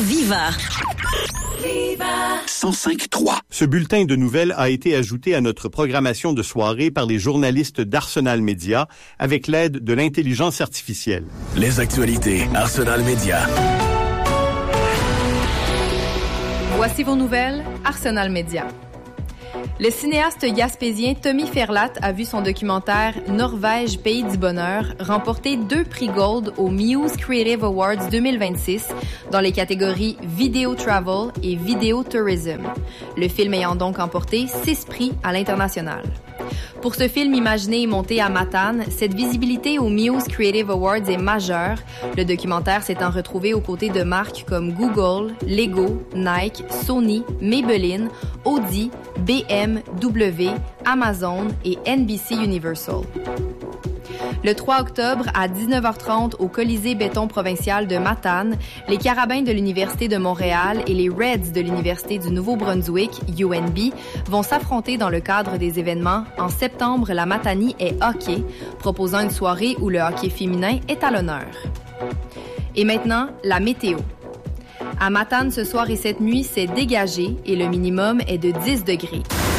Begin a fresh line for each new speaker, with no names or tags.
Viva!
105.3.
Ce bulletin de nouvelles a été ajouté à notre programmation de soirée par les journalistes d'Arsenal Média avec l'aide de l'intelligence artificielle.
Les actualités Arsenal Média.
Voici vos nouvelles, Arsenal Média. Le cinéaste gaspésien Tommy Ferlat a vu son documentaire « Norvège, pays du bonheur » remporter 2 prix Gold aux Muse Creative Awards 2026 dans les catégories Video Travel et Video Tourism, le film ayant donc emporté 6 prix à l'international. Pour ce film imaginé et monté à Matane, cette visibilité aux Muse Creative Awards est majeure, le documentaire s'étant retrouvé aux côtés de marques comme Google, Lego, Nike, Sony, Maybelline, Audi, BMW, Amazon et NBC Universal. Le 3 octobre, à 19h30, au Colisée béton provincial de Matane, les Carabins de l'Université de Montréal et les Reds de l'Université du Nouveau-Brunswick, UNB, vont s'affronter dans le cadre des événements « En septembre, la Matanie est hockey », proposant une soirée où le hockey féminin est à l'honneur. Et maintenant, la météo. À Matane, ce soir et cette nuit, c'est dégagé et le minimum est de 10 degrés.